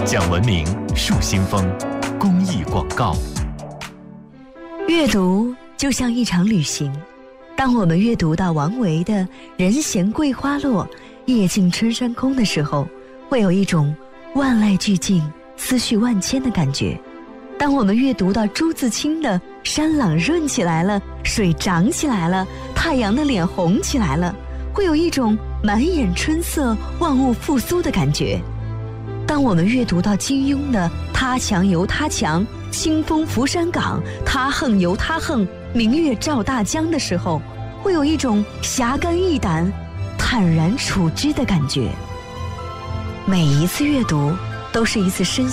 讲文明树新风公益广告。 阅读就像一场旅行，当我们阅读到王维的“人闲桂花落，夜静春山空”的时候，会有一种万籁俱静、思绪万千的感觉。当我们阅读到朱自清的“山朗润起来了，水涨起来了，太阳的脸红起来了”，会有一种满眼春色、万物复苏的感觉。当我们阅读到金庸的“他强由他强，清风拂山岗，他横由他横，明月照大江”的时候，会有一种侠肝义胆、坦然处之的感觉。每一次阅读都是一次身